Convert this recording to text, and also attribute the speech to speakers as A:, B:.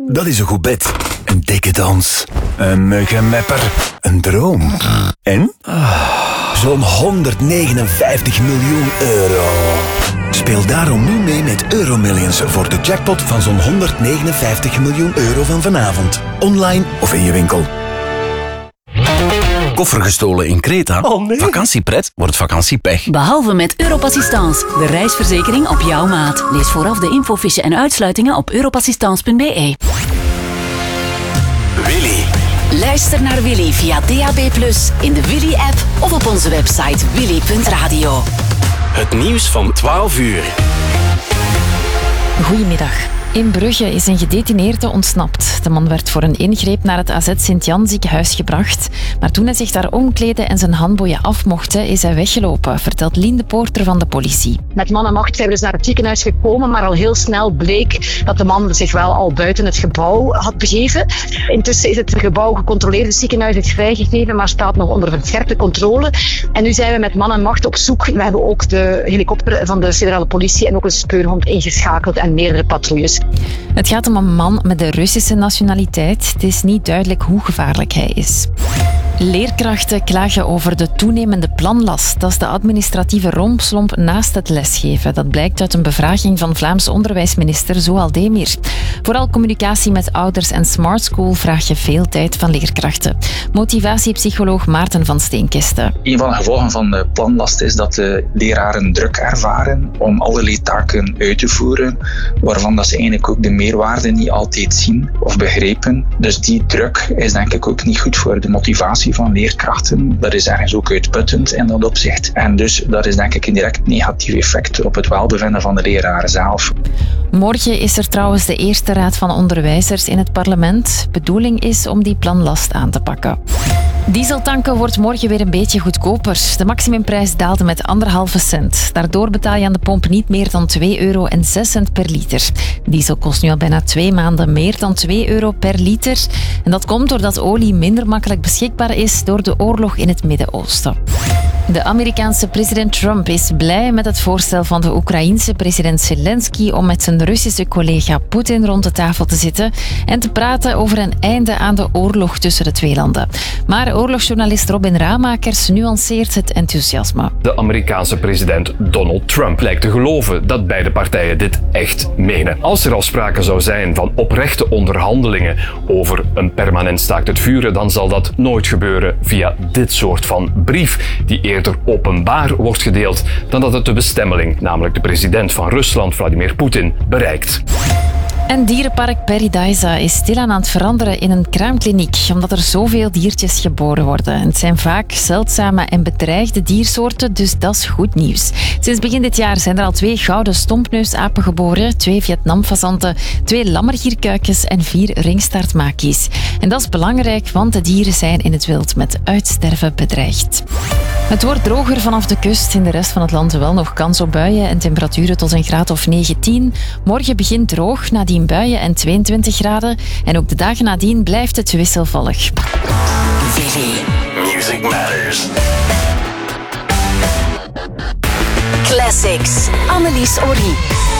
A: Dat is een goed bed. Een dikke dans. Een muggenmepper. Een droom. En? Zo'n 159 miljoen euro. Speel daarom nu mee met Euromillions voor de jackpot van zo'n 159 miljoen euro van vanavond. Online of in je winkel.
B: Koffer gestolen in Kreta?
C: Oh nee.
B: Vakantiepret wordt vakantiepech.
D: Behalve met Europassistance, de reisverzekering op jouw maat. Lees vooraf de infofiche en uitsluitingen op europassistance.be.
B: Willy.
D: Luister naar Willy via DAB+, in de Willy-app of op onze website willy.radio.
B: Het nieuws van 12 uur.
E: Goedemiddag. In Brugge is een gedetineerde ontsnapt. De man werd voor een ingreep naar het AZ Sint-Jan ziekenhuis gebracht. Maar toen hij zich daar omkleedde en zijn handboeien af mochten, is hij weggelopen, vertelt Lien de Poorter van de politie.
F: Met man en macht zijn we dus naar het ziekenhuis gekomen, maar al heel snel bleek dat de man zich wel al buiten het gebouw had begeven. Intussen is het gebouw gecontroleerd, het ziekenhuis is vrijgegeven, maar staat nog onder verscherpte controle. En nu zijn we met man en macht op zoek. We hebben ook de helikopter van de federale politie en ook een speurhond ingeschakeld en meerdere patrouilles.
E: Het gaat om een man met de Russische nationaliteit. Het is niet duidelijk hoe gevaarlijk hij is. Leerkrachten klagen over de toenemende planlast. Dat is de administratieve rompslomp naast het lesgeven. Dat blijkt uit een bevraging van Vlaams onderwijsminister Zoal Demir. Vooral communicatie met ouders en Smart School vraag je veel tijd van leerkrachten. Motivatiepsycholoog Maarten van Steenkisten.
G: Een van de gevolgen van de planlast is dat de leraren druk ervaren om allerlei taken uit te voeren, waarvan dat ze eigenlijk ook de meerwaarde niet altijd zien of begrijpen. Dus die druk is denk ik ook niet goed voor de motivatie van leerkrachten. Dat is ergens ook uitputtend in dat opzicht. En dus dat is denk ik een direct negatief effect op het welbevinden van de leraren zelf.
E: Morgen is er trouwens de eerste raad van onderwijzers in het parlement. Bedoeling is om die planlast aan te pakken. Dieseltanken wordt morgen weer een beetje goedkoper. De maximumprijs daalde met 1,5 cent. Daardoor betaal je aan de pomp niet meer dan €2,06 per liter. Diesel kost nu al bijna 2 maanden meer dan €2 per liter. En dat komt doordat olie minder makkelijk beschikbaar is door de oorlog in het Midden-Oosten. De Amerikaanse president Trump is blij met het voorstel van de Oekraïense president Zelensky om met zijn Russische collega Poetin rond de tafel te zitten en te praten over een einde aan de oorlog tussen de twee landen. Maar oorlogsjournalist Robin Ramakers nuanceert het enthousiasme.
C: De Amerikaanse president Donald Trump lijkt te geloven dat beide partijen dit echt menen. Als er afspraken zou zijn van oprechte onderhandelingen over een permanent staakt het vuren, dan zal dat nooit gebeuren via dit soort van brief, die eerder openbaar wordt gedeeld dan dat het de bestemmeling, namelijk de president van Rusland, Vladimir Poetin, bereikt.
E: En dierenpark Paradise is stilaan aan het veranderen in een kraamkliniek, omdat er zoveel diertjes geboren worden. En het zijn vaak zeldzame en bedreigde diersoorten, dus dat is goed nieuws. Sinds begin dit jaar zijn er al 2 gouden stompneusapen geboren, 2 Vietnamfazanten, 2 lammergierkuikens en 4 ringstaartmakies. En dat is belangrijk, want de dieren zijn in het wild met uitsterven bedreigd. Het wordt droger vanaf de kust. In de rest van het land wel nog kans op buien en temperaturen tot een graad of 19. Morgen begint droog, nadien buien en 22 graden. En ook de dagen nadien blijft het wisselvallig.
B: Music Matters.
D: Classics. Annelies Orie.